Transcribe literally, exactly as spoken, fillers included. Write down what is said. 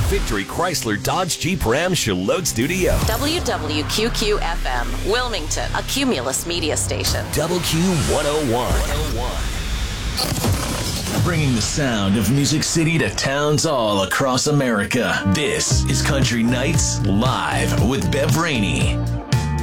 Victory Chrysler Dodge Jeep Ram Charlotte Studio. W W Q Q F M, Wilmington, a Cumulus media station. Double Q one oh one. Bringing the sound of Music City to towns all across America. This is Country Nights Live with Bev Rainey.